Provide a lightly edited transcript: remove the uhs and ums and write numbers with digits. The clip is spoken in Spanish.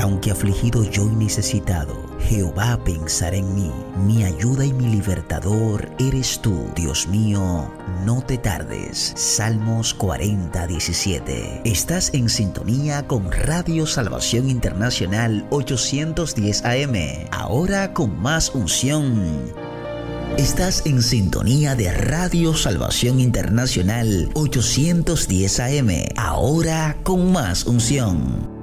Aunque afligido yo y necesitado, Jehová pensará en mí. Mi ayuda y mi libertador eres tú. Dios mío, no te tardes. Salmos 40:17. Estás en sintonía con Radio Salvación Internacional 810 AM. Ahora con más unción. Estás en sintonía de Radio Salvación Internacional 810 AM. Ahora con más unción.